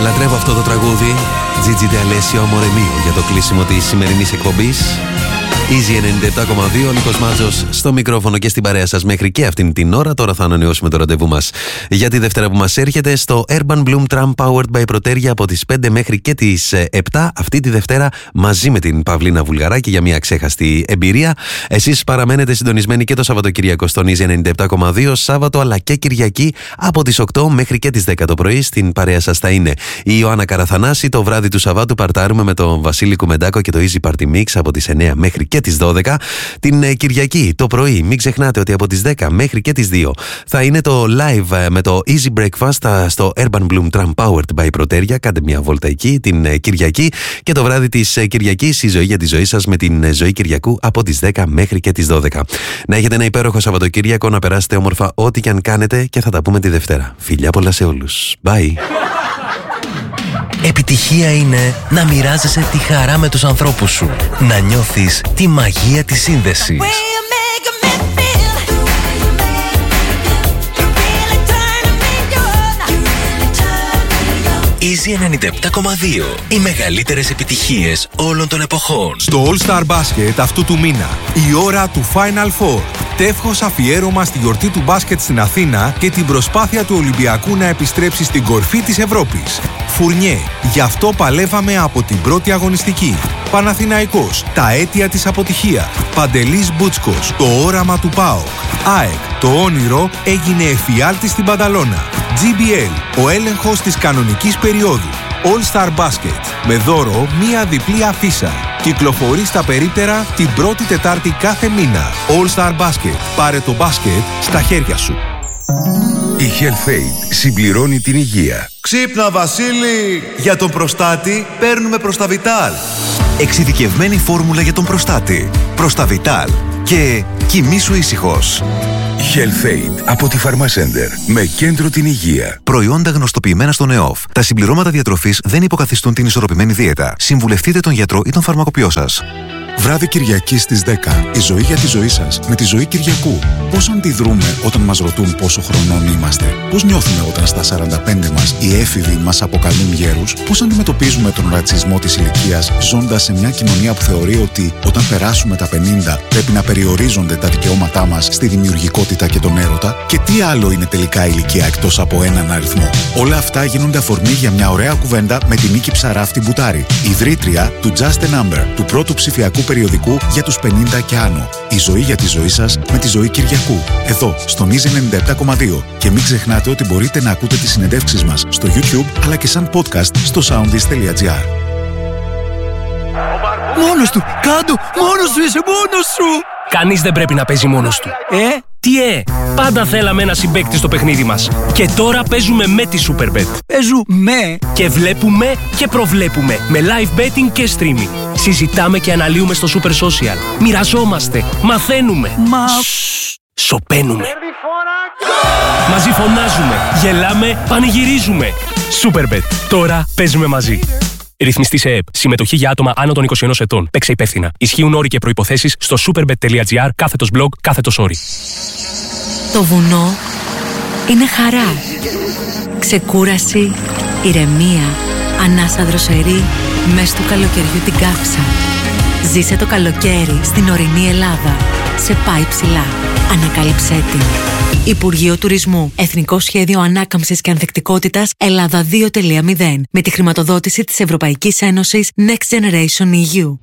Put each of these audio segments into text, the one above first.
Λατρεύω αυτό το τραγούδι. Gigi D'Alessio Amore Mio για το κλείσιμο της σημερινής εκπομπής. Easy 97,2, ο Νίκος Μάτζος στο μικρόφωνο και στην παρέα σας μέχρι και αυτήν την ώρα. Τώρα θα ανανεώσουμε το ραντεβού μας για τη Δευτέρα που μας έρχεται στο Urban Bloom Tram Powered by Proteria από τις 5 μέχρι και τις 7 αυτή τη Δευτέρα μαζί με την Παυλίνα Βουλγαράκη για μια ξέχαστη εμπειρία. Εσείς παραμένετε συντονισμένοι και το Σαββατοκύριακο στον Easy 97,2, Σάββατο αλλά και Κυριακή από τις 8 μέχρι και τις 10 το πρωί. Στην παρέα σας θα είναι η Ιωάννα Καραθανάση. Το βράδυ του Σαββάτου παρτάρουμε με τον Βασίλη Κουμεντάκο και το Easy Party Mix από τις 9 μέχρι και τις 12. Την Κυριακή το πρωί μην ξεχνάτε ότι από τις 10 μέχρι και τις 2 θα είναι το live με το Easy Breakfast στο Urban Bloom Tram Powered by Proteria. Κάντε μια βόλτα εκεί την Κυριακή. Και το βράδυ της Κυριακής η ζωή για τη ζωή σας με την Ζωή Κυριακού από τις 10 μέχρι και τις 12. Να έχετε ένα υπέροχο Σαββατοκύριακο, να περάσετε όμορφα ό,τι και αν κάνετε και θα τα πούμε τη Δευτέρα. Φιλιά πολλά σε όλους. Bye. Επιτυχία είναι να μοιράζεσαι τη χαρά με τους ανθρώπους σου. Να νιώθεις τη μαγεία της σύνδεσης. Easy 97,2. Οι μεγαλύτερες επιτυχίες όλων των εποχών. Στο All Star Basket αυτού του μήνα, η ώρα του Final Four. Τεύχος αφιέρωμα στη γιορτή του μπάσκετ στην Αθήνα και την προσπάθεια του Ολυμπιακού να επιστρέψει στην κορφή της Ευρώπης. Φουρνιέ, γι' αυτό παλεύαμε από την πρώτη αγωνιστική. Παναθηναϊκός, τα αίτια της αποτυχίας. Παντελής Μπούτσκος, το όραμα του ΠΑΟΚ. ΑΕΚ, το όνειρο έγινε εφιάλτη στην Πανταλώνα. GBL, ο έλεγχος της κανονικής περίοδου. All Star Basket, με δώρο μία διπλή αφίσα. Κυκλοφορεί στα περίπτερα την πρώτη Τετάρτη κάθε μήνα. All Star Basket, πάρε το μπάσκετ στα χέρια σου. Η HealthAid συμπληρώνει την υγεία. Ξύπνα Βασίλη! Για τον προστάτη παίρνουμε Προσταβιτάλ. Εξειδικευμένη φόρμουλα για τον προστάτη. Προσταβιτάλ. Και κοιμήσου ήσυχος. HealthAid από τη Pharmacenter με κέντρο την υγεία. Προϊόντα γνωστοποιημένα στον ΕΟΦ. Τα συμπληρώματα διατροφής δεν υποκαθιστούν την ισορροπημένη δίαιτα. Συμβουλευτείτε τον γιατρό ή τον φαρμακοποιό σας. Βράδυ Κυριακή στις 10. Η ζωή για τη ζωή σας με τη Ζωή Κυριακού. Πώς αντιδρούμε όταν μας ρωτούν πόσο χρονών είμαστε? Πώς νιώθουμε όταν στα 45 μας οι έφηβοι μας αποκαλούν γέρους? Πώς αντιμετωπίζουμε τον ρατσισμό της ηλικίας ζώντας σε μια κοινωνία που θεωρεί ότι όταν περάσουμε τα 50 πρέπει να περιορίζονται τα δικαιώματά μας στη δημιουργικότητα και τον έρωτα? Και τι άλλο είναι τελικά ηλικία εκτός από έναν αριθμό? Όλα αυτά γίνονται αφορμή για μια ωραία κουβέντα με την Νίκη Ψαράφτη Μπουτάρη, ιδρύτρια του Just a Number, του πρώτου ψηφιακού περιοδικού για τους 50 και άνω. Η ζωή για τη ζωή σας με τη Ζωή Κυριακού. Εδώ, στον Easy 97,2. Και μην ξεχνάτε ότι μπορείτε να ακούτε τις συνεντεύξεις μας στο YouTube, αλλά και σαν podcast στο soundis.gr. Μόνος του! Κάντο! Μόνος σου είσαι! Μόνος σου! Κανείς δεν πρέπει να παίζει μόνος του. Τι πάντα θέλαμε ένα συμπαίκτη στο παιχνίδι μας. Και τώρα παίζουμε με τη Superbet. Παίζουμε! Και βλέπουμε και προβλέπουμε με live betting και streaming. Συζητάμε και αναλύουμε στο Super Social. Μοιραζόμαστε, μαθαίνουμε. Σωπαίνουμε. Μαζί φωνάζουμε, γελάμε, πανηγυρίζουμε. Superbet. Τώρα παίζουμε μαζί. Ρυθμιστή σε ΕΕΠ. Συμμετοχή για άτομα άνω των 21 ετών. Παίξε υπεύθυνα. Ισχύουν όροι και προϋποθέσεις στο superbet.gr/blog/όροι. Το βουνό είναι χαρά. Ξεκούραση, ηρεμία, ανάσα δροσερή, μες του καλοκαιριού την κάψα. Ζήσε το καλοκαίρι στην ορεινή Ελλάδα. Σε πάει ψηλά. Ανακάλυψέ την. Υπουργείο Τουρισμού. Εθνικό Σχέδιο Ανάκαμψης και Ανθεκτικότητας Ελλάδα 2.0. Με τη χρηματοδότηση της Ευρωπαϊκής Ένωσης Next Generation EU.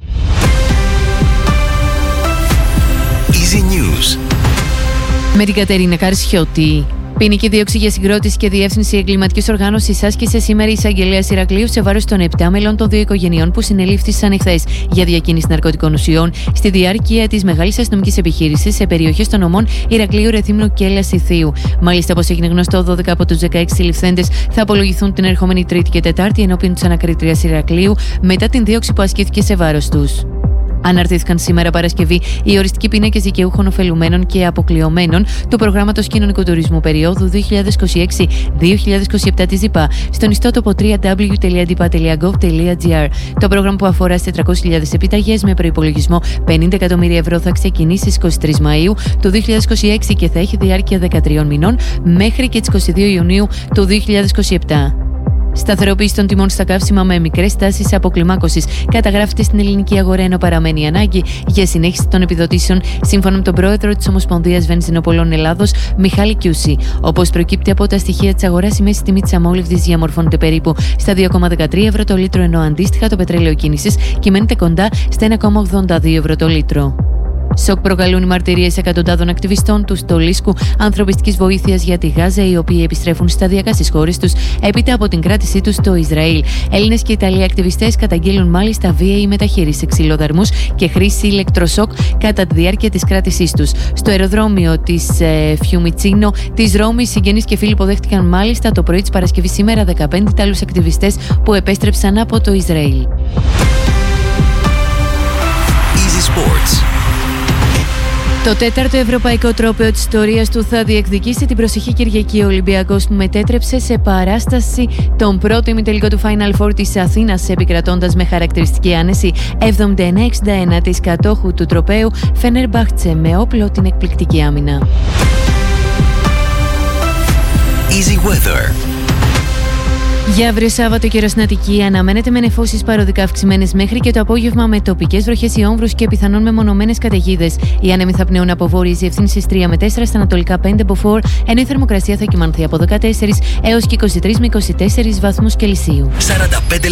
Easy News. Με την Κατερίνα Καρσιώτη. Ποινική δίωξη για συγκρότηση και διεύθυνση εγκληματικής οργάνωσης άσκησε σήμερα η εισαγγελέας Ηρακλείου σε βάρος των 7 μελών των 2 οικογενειών που συνελήφθησαν εχθές για διακίνηση ναρκωτικών ουσιών στη διάρκεια της μεγάλης αστυνομικής επιχείρησης σε περιοχές των νομών Ηρακλείου, Ρεθύμνου και Έλλας Ηθίου. Μάλιστα, όπως έγινε γνωστό, 12 από τους 16 συλληφθέντες θα απολογηθούν την ερχόμενη Τρίτη και Τετάρτη ενώπιον της Ανακριτρίας Ηρακλείου μετά την δίωξη που ασκήθηκε σε βάρος τους. Αναρτήθηκαν σήμερα Παρασκευή οι οριστικοί πίνακες δικαιούχων ωφελουμένων και αποκλειωμένων του προγράμματος κοινωνικού τουρισμού περίοδου 2026-2027 της ΔΥΠΑ στον ιστότοπο www.dipa.gov.gr. Το πρόγραμμα που αφορά σε 400.000 επιταγές με προϋπολογισμό 50 εκατομμύρια ευρώ θα ξεκινήσει στις 23 Μαΐου του 2026 και θα έχει διάρκεια 13 μηνών μέχρι και τις 22 Ιουνίου του 2027. Σταθεροποίηση των τιμών στα καύσιμα με μικρές τάσεις αποκλιμάκωσης καταγράφεται στην ελληνική αγορά, ενώ παραμένει η ανάγκη για συνέχιση των επιδοτήσεων, σύμφωνα με τον πρόεδρο της Ομοσπονδίας Βενζινοπολών Ελλάδος, Μιχάλη Κιούση. Όπως προκύπτει από τα στοιχεία της αγοράς, η μέση τιμή της αμόλυβδης διαμορφώνεται περίπου στα 2,13 ευρώ το λίτρο, ενώ αντίστοιχα το πετρέλαιο κίνησης κυμαίνεται κοντά στα 1,82 ευρώ το λίτρο. Σοκ προκαλούν οι μαρτυρίες εκατοντάδων ακτιβιστών του Στολίσκου ανθρωπιστικής βοήθειας για τη Γάζα, οι οποίοι επιστρέφουν σταδιακά στις χώρες τους έπειτα από την κράτησή τους στο Ισραήλ. Έλληνες και Ιταλοί ακτιβιστές καταγγέλουν μάλιστα βίαιη μεταχείριση, ξυλοδαρμούς και χρήση ηλεκτροσόκ κατά τη διάρκεια της κράτησής τους. Στο αεροδρόμιο της Φιουμιτσίνο της Ρώμης, συγγενείς και φίλοι υποδέχτηκαν μάλιστα το πρωί της Παρασκευής σήμερα 15 Ιταλούς ακτιβιστές που επέστρεψαν από το Ισραήλ. Easy Sports. Το τέταρτο ευρωπαϊκό τρόπαιο της ιστορίας του θα διεκδικήσει την προσεχή Κυριακή ο Ολυμπιακός, που μετέτρεψε σε παράσταση τον πρώτο ημιτελικό του Final Four της Αθήνας, επικρατώντας με χαρακτηριστική άνεση 79-61 της κατόχου του τροπαίου Φενερμπάχτσε, με όπλο την εκπληκτική άμυνα. Easy Weather. Για αύριο Σάββατο καιρός στην Αττική αναμένεται με νεφώσεις παροδικά αυξημένες μέχρι και το απόγευμα, με τοπικές βροχές ή όμβρους και πιθανόν μεμονωμένες καταιγίδες. Οι άνεμοι θα πνέουν από βόρειες διευθύνσεις 3 με 4, στα ανατολικά 5 μποφόρ, ενώ η θερμοκρασία θα κυμανθεί από 14 έως και 23 με 24 βαθμούς Κελσίου.